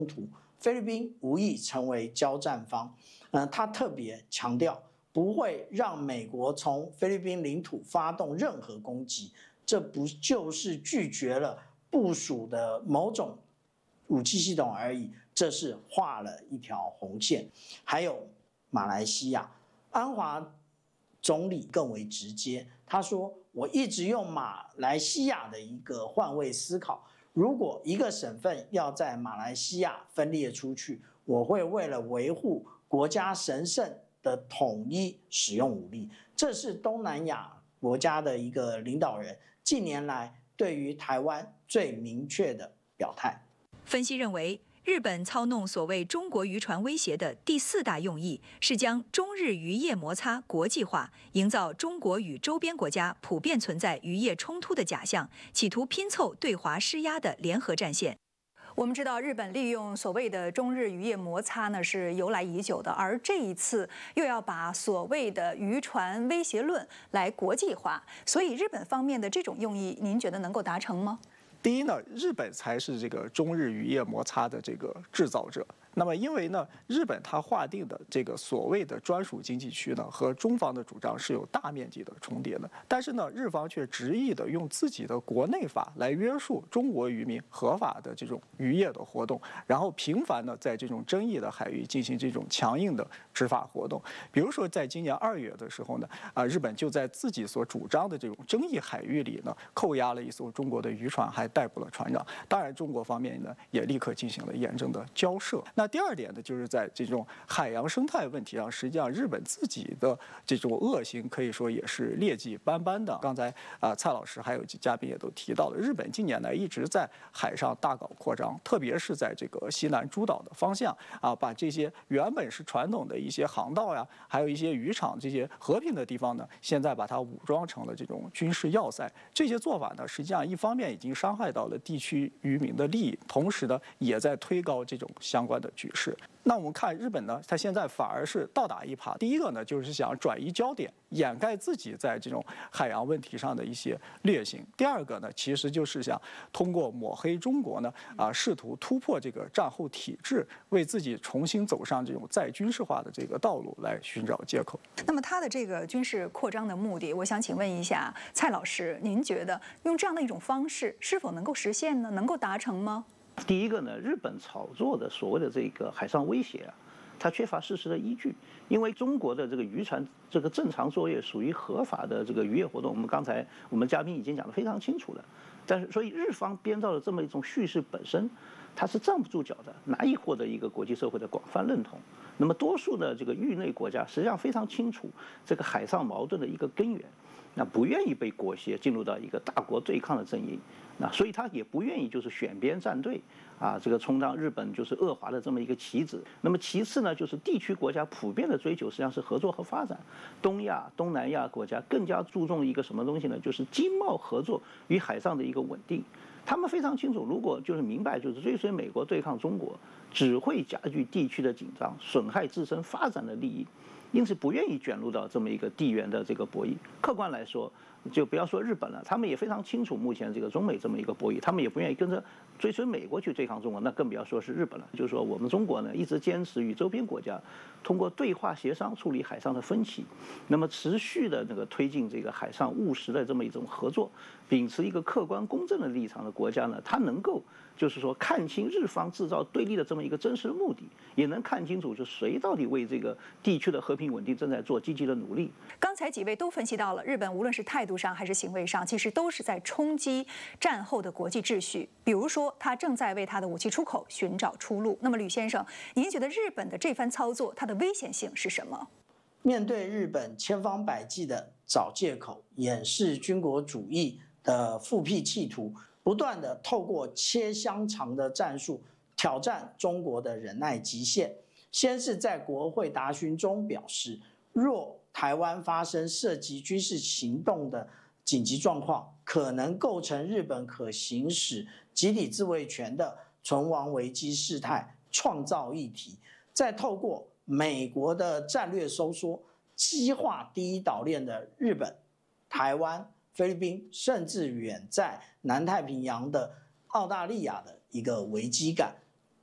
菲律宾无意成为交战方。他特别强调不会让美国从菲律宾领土发动任何攻击，这不就是拒绝了部署的某种武器系统而已，这是画了一条红线。还有马来西亚，安华总理更为直接，他说：“我一直用马来西亚的一个换位思考，如果一个省份要在马来西亚分裂出去，我会为了维护国家神圣的统一使用武力。”这是东南亚国家的一个领导人近年来对于台湾最明确的表态。 分析认为，日本操弄所谓中国渔船威胁的第4大用意是将中日渔业摩擦国际化，营造中国与周边国家普遍存在渔业冲突的假象，企图拼凑对华施压的联合战线。我们知道，日本利用所谓的中日渔业摩擦呢是由来已久的，而这一次又要把所谓的渔船威胁论来国际化，所以日本方面的这种用意，您觉得能够达成吗？ 第一呢，日本才是这个中日渔业摩擦的这个制造者。那么，因为呢，日本它划定的这个所谓的专属经济区呢，和中方的主张是有大面积的重叠的。但是呢，日方却执意的用自己的国内法来约束中国渔民合法的这种渔业的活动，然后频繁的在这种争议的海域进行这种强硬的执法活动。比如说，在今年2月的时候呢，日本就在自己所主张的这种争议海域里呢，扣押了一艘中国的渔船，还逮捕了船长。当然，中国方面呢，也立刻进行了严正的交涉。那第二点呢，就是在这种海洋生态问题上，实际上日本自己的这种恶行可以说也是劣迹斑斑的。刚才蔡老师还有嘉宾也都提到了，日本近年来一直在海上大搞扩张，特别是在这个西南诸岛的方向把这些原本是传统的一些航道呀，还有一些渔场这些和平的地方呢，现在把它武装成了这种军事要塞。这些做法呢，实际上一方面已经伤害到了地区渔民的利益，同时呢，也在推高这种相关的局势。那我们看日本呢，它现在反而是倒打一耙。第一个呢，就是想转移焦点，掩盖自己在这种海洋问题上的一些劣行；第二个呢，其实就是想通过抹黑中国呢，试图突破这个战后体制，为自己重新走上这种再军事化的这个道路来寻找借口。 那么，他的这个军事扩张的目的，我想请问一下蔡老师，您觉得用这样的一种方式是否能够实现呢？能够达成吗？ 第一个呢，日本炒作的所谓的这个海上威胁它缺乏事实的依据。因为中国的这个渔船这个正常作业属于合法的这个渔业活动，刚才我们嘉宾已经讲得非常清楚了。但是，所以日方编造的这么一种叙事本身，它是站不住脚的，难以获得一个国际社会的广泛认同。那么，多数的这个域内国家实际上非常清楚这个海上矛盾的一个根源，那不愿意被裹挟进入到一个大国对抗的阵营。那所以他也不愿意就是选边站队这个充当日本就是恶华的这么一个棋子。那么其次呢，就是地区国家普遍的追求实际上是合作和发展。东亚、东南亚国家更加注重一个什么东西呢？就是经贸合作与海上的一个稳定。他们非常清楚，如果就是明白就是追随美国对抗中国，只会加剧地区的紧张，损害自身发展的利益。因此不愿意卷入到这么一个地缘的这个博弈。客观来说，就不要说日本了，他们也非常清楚目前这个中美这么一个博弈，他们也不愿意跟着追随美国去对抗中国，那更不要说是日本了。就是说，我们中国呢一直坚持与周边国家通过对话协商处理海上的分歧，那么持续的那个推进这个海上务实的这么一种合作，秉持一个客观公正的立场的国家呢，它能够就是说看清日方制造对立的这么一个真实的目的，也能看清楚就谁到底为这个地区的和平稳定正在做积极的努力。 刚才几位都分析到了，日本无论是态度上还是行为上，其实都是在冲击战后的国际秩序。比如说，他正在为他的武器出口寻找出路。那么，吕先生，您觉得日本的这番操作，它的危险性是什么？ 面对日本千方百计的找借口、掩饰军国主义的复辟企图，不断的透过切香肠的战术挑战中国的忍耐极限。先是在国会答询中表示，若台湾发生涉及军事行动的紧急状况，可能构成日本可行使集体自卫权的存亡危机事态，创造议题。再透过美国的战略收缩，激化第一岛链的日本、台湾、菲律宾，甚至远在南太平洋的澳大利亚的一个危机感，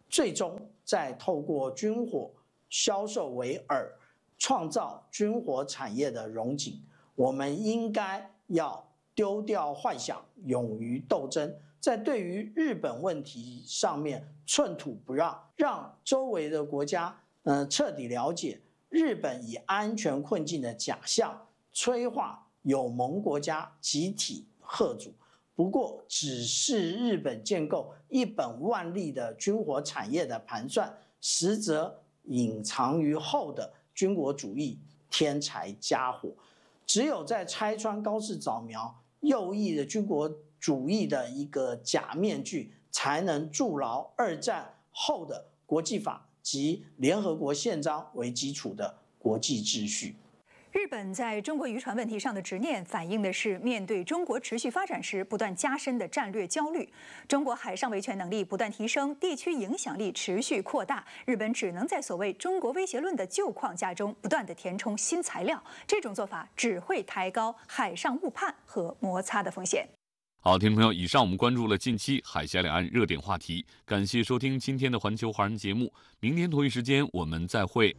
最终再透过军火销售为饵，创造军火产业的荣景。我们应该要丢掉幻想，勇于斗争，在对于日本问题上面寸土不让，让周围的国家彻底了解日本以安全困境的假象，催化友盟国家集体嚇阻。不过，只是日本建构一本万利的军火产业的盘算，实则隐藏于后的军国主义天才家伙。只有在拆穿高市早苗右翼的军国主义的一个假面具，才能筑牢二战后的国际法及联合国宪章为基础的国际秩序。 日本在中国渔船问题上的执念，反映的是面对中国持续发展时不断加深的战略焦虑。中国海上维权能力不断提升，地区影响力持续扩大，日本只能在所谓中国威胁论的旧框架中不断地填充新材料。这种做法只会抬高海上误判和摩擦的风险。 好，听众朋友，以上我们关注了近期海峡两岸热点话题，感谢收听今天的环球华人节目，明天同一时间我们再会。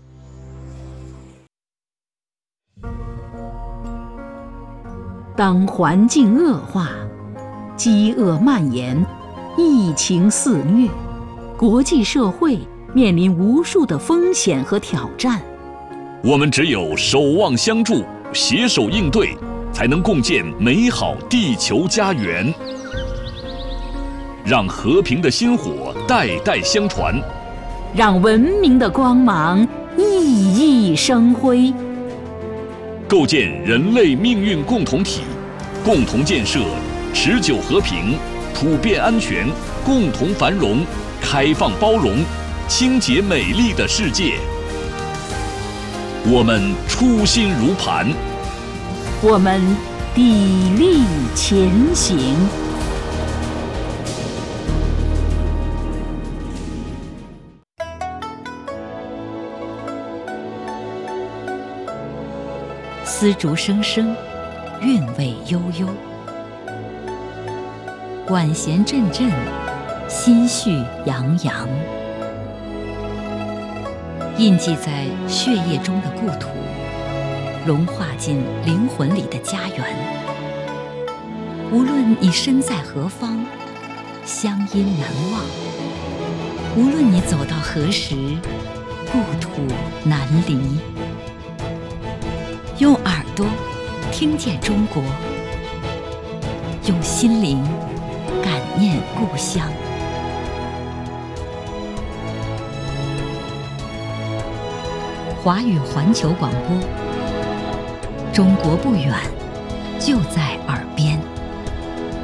当环境恶化、饥饿蔓延、疫情肆虐，国际社会面临无数的风险和挑战， 我们只有守望相助，携手应对，才能共建美好地球家园，让和平的薪火代代相传， 让文明的光芒熠熠生辉， 构建人类命运共同体，共同建设持久和平、普遍安全、共同繁荣、开放包容、清洁美丽的世界。我们初心如磐， 我们砥砺前行。丝竹声声，韵味悠悠，管弦阵阵，心绪洋洋。印记在血液中的故土，融化进灵魂里的家园。无论你身在何方，乡音难忘；无论你走到何时，故土难离。用耳朵听见中国，用心灵感念故乡。华语环球广播，中国不远，就在耳边。